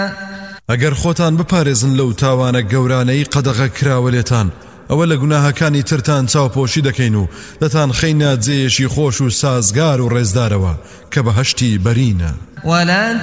ئەگەر خۆتان بپارێزن لەو تاوانە گەورانەی قەدەغە کراوە لێتان ئەوە لە گوناهەکانی ترتان چاوپۆشی دەکەین و دەتان خەینە جێیەشی خۆش و سازگار و ڕێزدارەوە کە بەهەشتی بەرینە. ولا